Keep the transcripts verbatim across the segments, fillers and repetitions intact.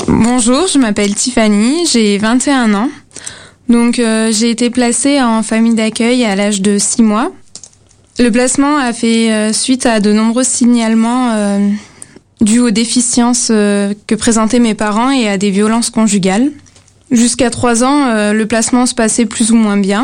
Bonjour, je m'appelle Tiffany, j'ai vingt et un ans. Donc euh, j'ai été placée en famille d'accueil à l'âge de six mois. Le placement a fait euh, suite à de nombreux signalements euh, dus aux déficiences euh, que présentaient mes parents et à des violences conjugales. Jusqu'à trois ans, euh, le placement se passait plus ou moins bien.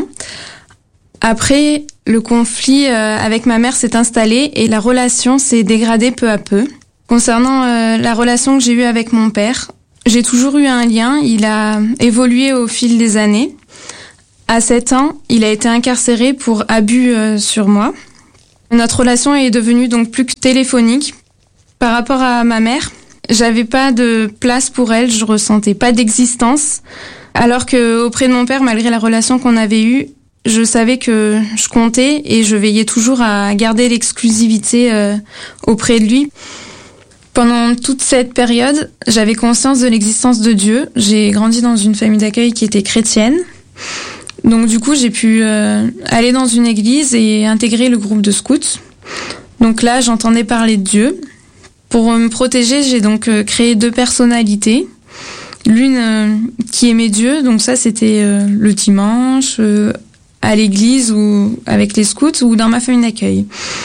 Après, le conflit euh, avec ma mère s'est installé et la relation s'est dégradée peu à peu. Concernant euh, la relation que j'ai eue avec mon père, j'ai toujours eu un lien, il a évolué au fil des années. À sept ans, il a été incarcéré pour abus euh, sur moi. Notre relation est devenue donc plus que téléphonique. Par rapport à ma mère, j'avais pas de place pour elle, je ressentais pas d'existence. Alors que auprès de mon père, malgré la relation qu'on avait eue, je savais que je comptais et je veillais toujours à garder l'exclusivité euh, auprès de lui. Pendant toute cette période, j'avais conscience de l'existence de Dieu. J'ai grandi dans une famille d'accueil qui était chrétienne. Donc du coup, j'ai pu euh, aller dans une église et intégrer le groupe de scouts. Donc là, j'entendais parler de Dieu. Pour me protéger, j'ai donc euh, créé deux personnalités. L'une euh, qui aimait Dieu, donc ça c'était euh, le dimanche, euh, à l'église ou avec les scouts ou dans ma famille d'accueil.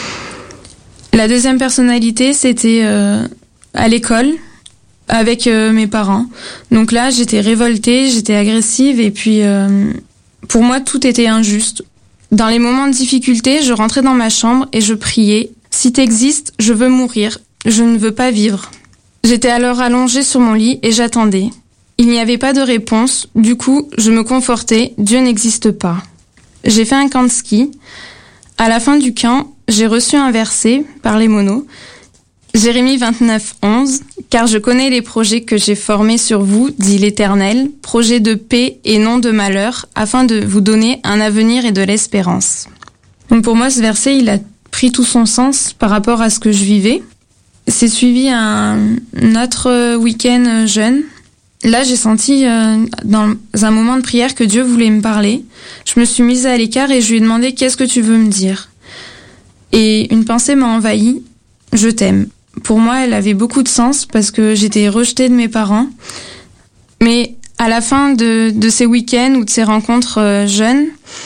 La deuxième personnalité, c'était euh, à l'école avec euh, mes parents. Donc là, j'étais révoltée, j'étais agressive et puis euh, pour moi, tout était injuste. Dans les moments de difficulté, je rentrais dans ma chambre et je priais. Si t'existes, je veux mourir, je ne veux pas vivre. J'étais alors allongée sur mon lit et j'attendais. Il n'y avait pas de réponse, du coup, je me confortais, Dieu n'existe pas. J'ai fait un camp de ski. À la fin du camp, j'ai reçu un verset par les monos. Jérémie vingt-neuf, onze, car je connais les projets que j'ai formés sur vous, dit l'Éternel, projets de paix et non de malheur, afin de vous donner un avenir et de l'espérance. Donc pour moi, ce verset, il a pris tout son sens par rapport à ce que je vivais. C'est suivi un autre week-end jeûne. Là, j'ai senti euh, dans un moment de prière que Dieu voulait me parler. Je me suis mise à l'écart et je lui ai demandé « Qu'est-ce que tu veux me dire ?» Et une pensée m'a envahie, « Je t'aime ». Pour moi, elle avait beaucoup de sens parce que j'étais rejetée de mes parents. Mais à la fin de, de ces week-ends ou de ces rencontres euh, jeunes,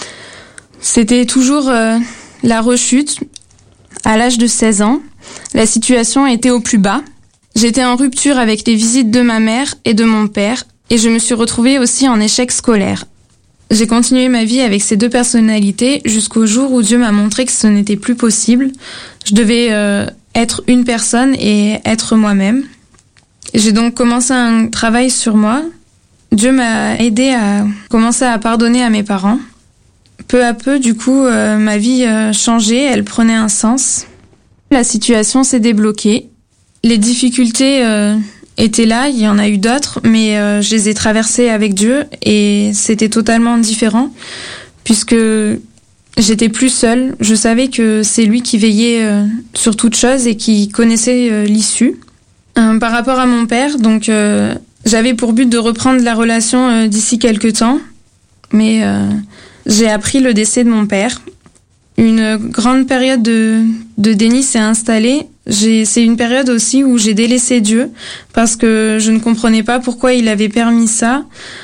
c'était toujours euh, la rechute. À l'âge de seize ans, la situation était au plus bas. J'étais en rupture avec les visites de ma mère et de mon père et je me suis retrouvée aussi en échec scolaire. J'ai continué ma vie avec ces deux personnalités jusqu'au jour où Dieu m'a montré que ce n'était plus possible. Je devais euh, être une personne et être moi-même. J'ai donc commencé un travail sur moi. Dieu m'a aidé à commencer à pardonner à mes parents. Peu à peu, du coup, euh, ma vie euh, changeait, elle prenait un sens. La situation s'est débloquée. Les difficultés euh, étaient là, il y en a eu d'autres, mais euh, je les ai traversées avec Dieu et c'était totalement différent puisque j'étais plus seule. Je savais que c'est lui qui veillait euh, sur toute chose et qui connaissait euh, l'issue. Euh, par rapport à mon père, donc euh, j'avais pour but de reprendre la relation euh, d'ici quelques temps, mais euh, j'ai appris le décès de mon père. Une grande période de, de déni s'est installée. J'ai, c'est une période aussi où j'ai délaissé Dieu parce que je ne comprenais pas pourquoi il avait permis ça.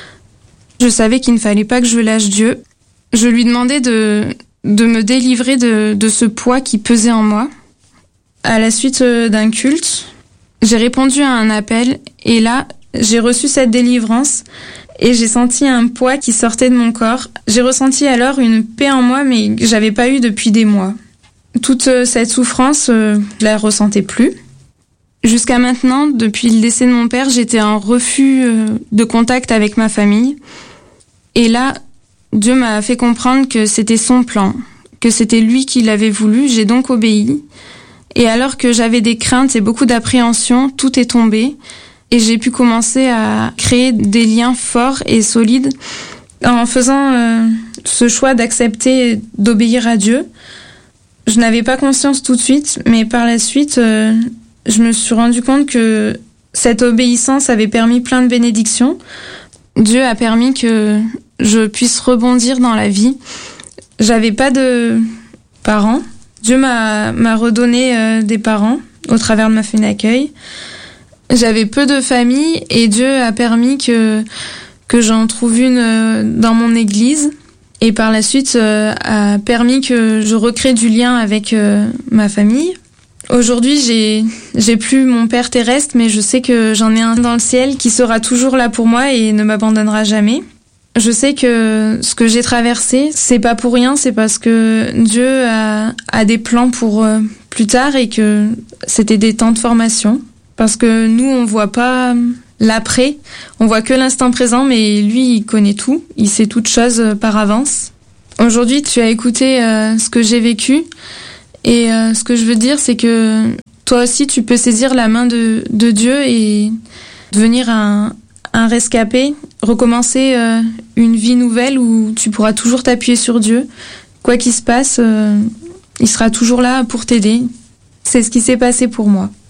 Je savais qu'il ne fallait pas que je lâche Dieu. Je lui demandais de, de me délivrer de, de ce poids qui pesait en moi. À la suite d'un culte, j'ai répondu à un appel et là, j'ai reçu cette délivrance et j'ai senti un poids qui sortait de mon corps. J'ai ressenti alors une paix en moi mais que j'avais pas eu depuis des mois. Toute cette souffrance, euh, je la ressentais plus. Jusqu'à maintenant, depuis le décès de mon père, j'étais en refus euh, de contact avec ma famille. Et là, Dieu m'a fait comprendre que c'était son plan, que c'était lui qui l'avait voulu. J'ai donc obéi. Et alors que j'avais des craintes et beaucoup d'appréhension, tout est tombé. Et j'ai pu commencer à créer des liens forts et solides en faisant euh, ce choix d'accepter d'obéir à Dieu. Je n'avais pas conscience tout de suite, mais par la suite, euh, je me suis rendu compte que cette obéissance avait permis plein de bénédictions. Dieu a permis que je puisse rebondir dans la vie. J'avais pas de parents. Dieu m'a, m'a redonné euh, des parents au travers de ma famille d'accueil. J'avais peu de famille et Dieu a permis que, que j'en trouve une dans mon église. Et par la suite, euh, a permis que je recrée du lien avec euh, ma famille. Aujourd'hui, j'ai j'ai plus mon père terrestre, mais je sais que j'en ai un dans le ciel qui sera toujours là pour moi et ne m'abandonnera jamais. Je sais que ce que j'ai traversé, c'est pas pour rien, c'est parce que Dieu a, a des plans pour euh, plus tard et que c'était des temps de formation. Parce que nous, on voit pas l'après, on voit que l'instant présent, mais lui, il connaît tout, il sait toutes choses par avance. Aujourd'hui, tu as écouté euh, ce que j'ai vécu, et euh, ce que je veux dire, c'est que toi aussi, tu peux saisir la main de, de Dieu et devenir un, un rescapé, recommencer euh, une vie nouvelle où tu pourras toujours t'appuyer sur Dieu. Quoi qu'il se passe, euh, il sera toujours là pour t'aider. C'est ce qui s'est passé pour moi.